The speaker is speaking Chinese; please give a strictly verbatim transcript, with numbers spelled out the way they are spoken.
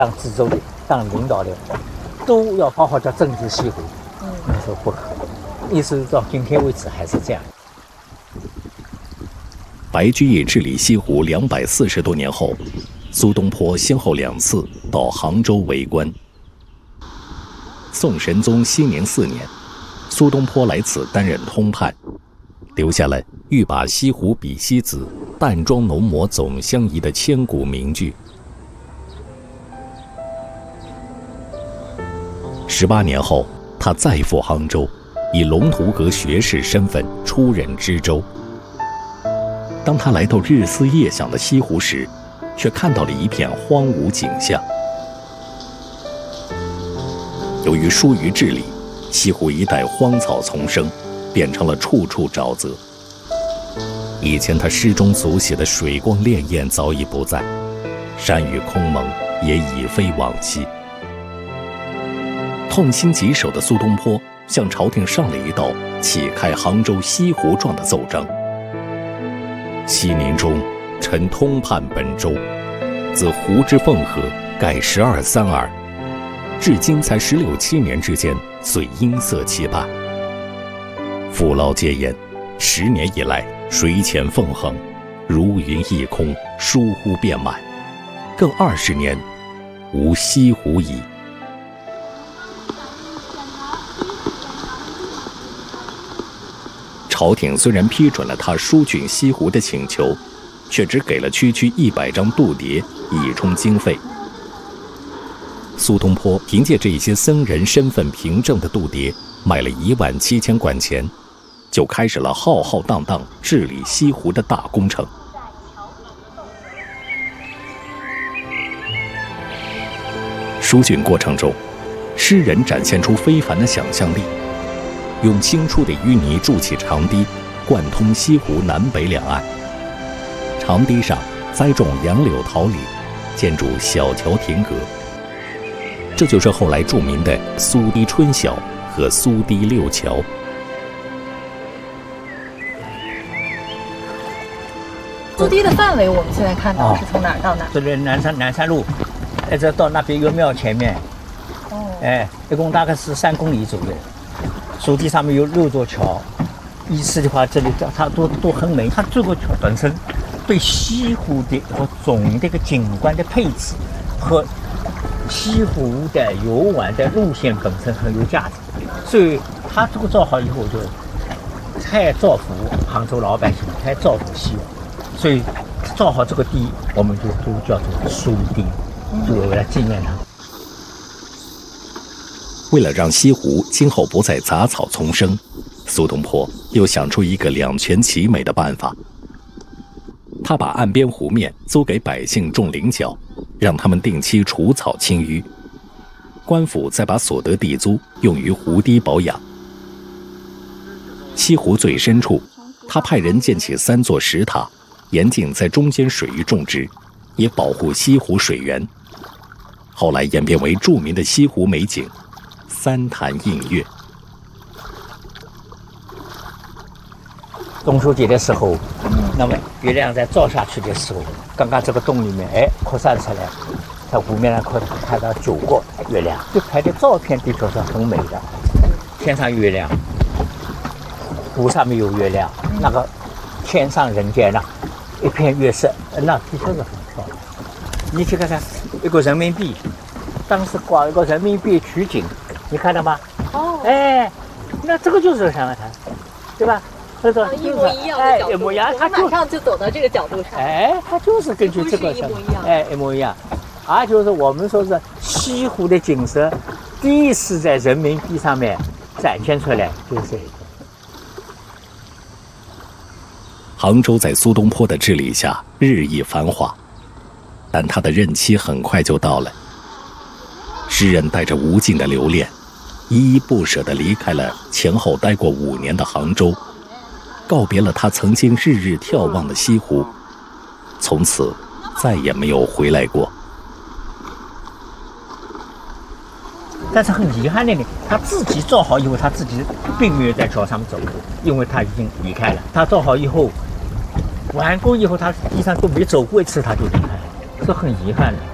当知州的、当领导的，都要好好叫政治西湖。嗯，那时候不可，一直到今天为止还是这样。 白居易治理西湖两百四十多年后，苏东坡先后两次到杭州为官。宋神宗熙宁四年，苏东坡来此担任通判，留下了“欲把西湖比西子，淡妆浓抹总相宜”的千古名句。十八年后，他再赴杭州，以龙图阁学士身份出任知州。当他来到日思夜想的西湖时，却看到了一片荒芜景象。由于疏于治理，西湖一带荒草丛生，变成了处处沼泽。以前他诗中所写的水光潋滟早已不在，山雨空蒙也已非往昔。痛心疾首的苏东坡向朝廷上了一道启开杭州西湖状的奏章。熙宁中，臣通判本州，自湖之奉和，盖十二三耳，至今才十六七年之间，遂音色齐败。父老皆言，十年以来，水浅凤横，如云一空，疏忽遍满，更二十年，无西湖矣。朝廷虽然批准了他疏浚西湖的请求，却只给了区区一百张度牒以充经费。苏东坡凭借这些僧人身份凭证的度牒，卖了一万七千贯钱，就开始了浩浩荡荡治理西湖的大工程。疏浚过程中，诗人展现出非凡的想象力，用清出的淤泥筑起长堤，贯通西湖南北两岸。长堤上栽种杨柳桃李，建筑小桥亭阁，这就是后来著名的苏堤春晓和苏堤六桥。 苏堤的范围我们现在看到是从哪儿到哪儿？ 这里南山南山路，一直到那边一个庙前面。哦，哎，一共大概是三公里左右。苏堤上面有六座桥，意思的话，这里它都都很美。它这个桥本身对西湖的和总的个景观的配置和西湖的游玩的路线本身很有价值，所以它这个造好以后就太造福杭州老百姓，太造福西湖，所以造好这个堤，我们就都叫做苏堤，就为了纪念它。 为了让西湖今后不再杂草丛生，苏东坡又想出一个两全其美的办法。他把岸边湖面租给百姓种菱角，让他们定期除草清淤，官府再把所得地租用于湖堤保养。西湖最深处，他派人建起三座石塔，严禁在中间水域种植，以保护西湖水源。后来演变为著名的西湖美景三潭印月。 中秋节的时候，那么月亮在照下去的时候，刚刚这个洞里面，哎，扩散出来，在湖面上可以看到九个月亮，就拍的照片的确是很美的。天上有月亮，湖上面有月亮，那个天上人间呐，一片月色，那的确是很漂亮。你去看看一个人民币，当时挂一个人民币取景，你看到吗？哦，哎，那这个就是香港滩，对吧？这个一模一样的角度， 哎，一模一样，它马上就走到这个角度上。 哎，它就是根据这个， 一模一样， 哎，一模一样。啊，就是我们说是西湖的景色，第一次在人民币上面展现出来，就是这个。 杭州在苏东坡的治理下日益繁华，但他的任期很快就到了。诗人带着无尽的留恋，依依不舍地离开了前后待过五年的杭州，告别了他曾经日日眺望的西湖，从此再也没有回来过。 但是很遗憾的呢，他自己造好以后，他自己并没有在桥上面走过，因为他已经离开了。他造好以后，完工以后，他地上都没走过一次，他就离开了，这很遗憾的。